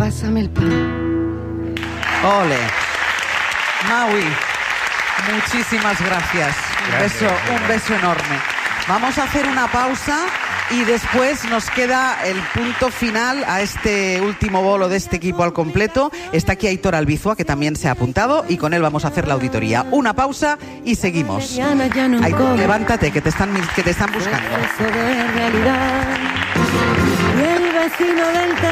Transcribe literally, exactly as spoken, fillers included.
pásame el pan. Ole. Maui, muchísimas gracias. Un Gracias, beso, gracias. un beso enorme. Vamos a hacer una pausa y después nos queda el punto final a este último bolo de este equipo al completo. Está aquí Aitor Albizua, que también se ha apuntado, y con él vamos a hacer la auditoría. Una pausa y seguimos. Aitor, levántate, que te están, que te están buscando. Y el vecino del